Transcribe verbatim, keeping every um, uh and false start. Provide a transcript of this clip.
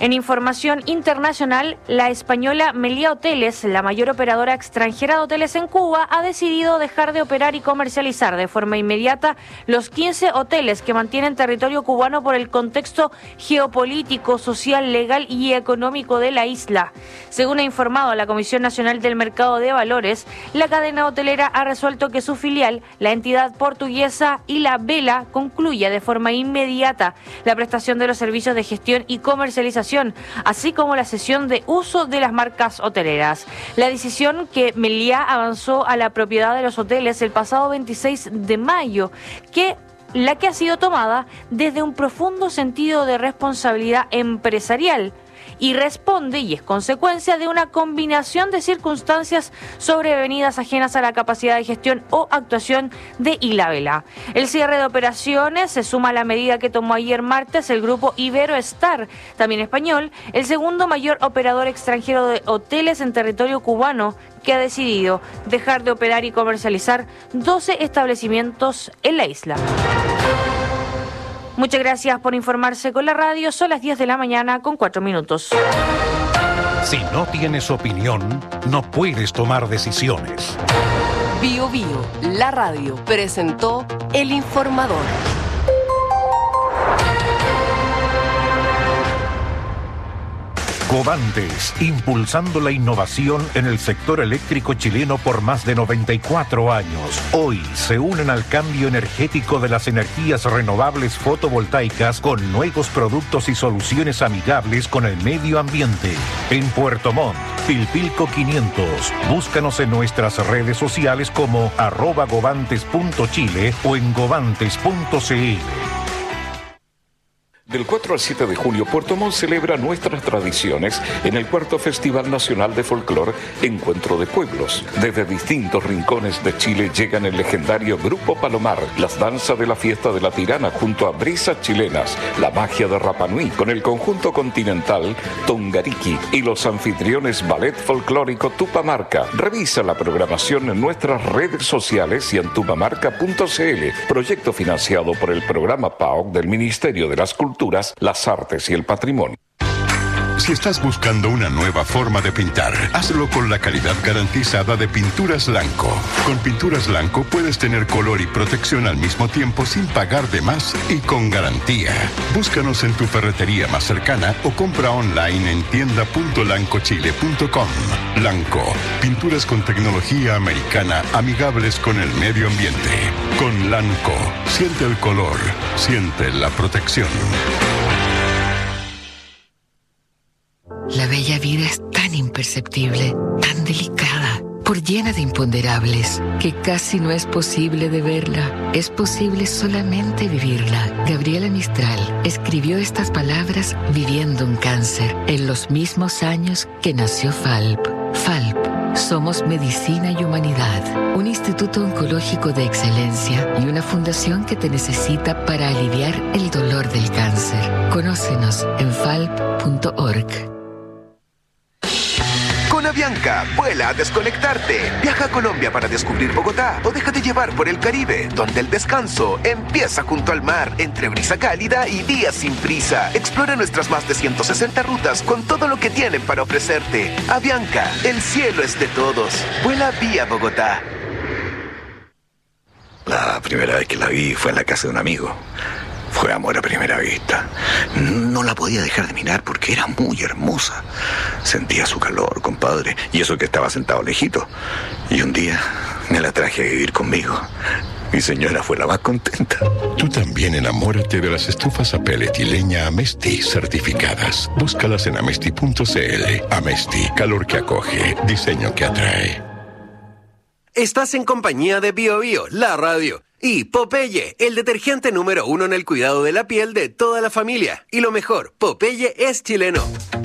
En información internacional, la española Meliá Hoteles, la mayor operadora extranjera de hoteles en Cuba, ha decidido dejar de operar y comercializar de forma inmediata los quince hoteles que mantienen territorio cubano por el contexto geopolítico, social, legal y económico de la isla. Según ha informado la Comisión Nacional del Mercado de Valores, la cadena hotelera ha resuelto que su filial, la entidad portuguesa Ilha Bela, concluya de forma inmediata la prestación de los servicios de gestión y comercialización, así como la cesión de uso de las marcas hoteleras. La decisión que Meliá avanzó a la propiedad de los hoteles el pasado veintiséis de mayo, que la que ha sido tomada desde un profundo sentido de responsabilidad empresarial, y responde y es consecuencia de una combinación de circunstancias sobrevenidas ajenas a la capacidad de gestión o actuación de Ilha Bela. El cierre de operaciones se suma a la medida que tomó ayer martes el grupo Iberoestar, también español, el segundo mayor operador extranjero de hoteles en territorio cubano, que ha decidido dejar de operar y comercializar doce establecimientos en la isla. Muchas gracias por informarse con la radio. Son las diez de la mañana con cuatro minutos. Si no tienes opinión, no puedes tomar decisiones. Bio Bio, la radio, presentó El Informador. Covantes, impulsando la innovación en el sector eléctrico chileno por más de noventa y cuatro años. Hoy se unen al cambio energético de las energías renovables fotovoltaicas con nuevos productos y soluciones amigables con el medio ambiente. En Puerto Montt, Pilpilco quinientos. Búscanos en nuestras redes sociales como arroba govantes punto chile o en govantes punto cl. Del cuatro al siete de junio, Puerto Montt celebra nuestras tradiciones en el cuarto Festival Nacional de Folclor Encuentro de Pueblos. Desde distintos rincones de Chile llegan el legendario Grupo Palomar, las danzas de la fiesta de la Tirana junto a Brisas Chilenas, la magia de Rapa Nui con el conjunto continental Tongariki y los anfitriones Ballet Folclórico Tupamarca. Revisa la programación en nuestras redes sociales y en tupamarca punto cl. Proyecto financiado por el programa P A O C del Ministerio de las Culturas, las Artes y el Patrimonio. Si estás buscando una nueva forma de pintar, hazlo con la calidad garantizada de Pinturas Lanco. Con Pinturas Lanco puedes tener color y protección al mismo tiempo sin pagar de más y con garantía. Búscanos en tu ferretería más cercana o compra online en tienda punto lanco chile punto com. Lanco, pinturas con tecnología americana amigables con el medio ambiente. Con Lanco, siente el color, siente la protección. La bella vida es tan imperceptible, tan delicada, por llena de imponderables, que casi no es posible de verla. Es posible solamente vivirla. Gabriela Mistral escribió estas palabras viviendo un cáncer en los mismos años que nació F A L P. F A L P. Somos Medicina y Humanidad, un instituto oncológico de excelencia y una fundación que te necesita para aliviar el dolor del cáncer. Conócenos en falp punto org. Con Avianca, vuela a desconectarte. Viaja a Colombia para descubrir Bogotá o déjate llevar por el Caribe, donde el descanso empieza junto al mar, entre brisa cálida y días sin prisa. Explora nuestras más de ciento sesenta rutas con todo lo que tienen para ofrecerte. Avianca, el cielo es de todos. Vuela vía Bogotá. La primera vez que la vi fue en la casa de un amigo. Fue amor a primera vista. No la podía dejar de mirar porque era muy hermosa. Sentía su calor, compadre, y eso que estaba sentado lejito. Y un día me la traje a vivir conmigo. Mi señora fue la más contenta. Tú también enamórate de las estufas a pellet y leña Amesti certificadas. Búscalas en amesti punto cl. Amesti, calor que acoge, diseño que atrae. Estás en compañía de Bio Bio, la radio. Y Popeye, el detergente número uno en el cuidado de la piel de toda la familia. Y lo mejor, Popeye es chileno.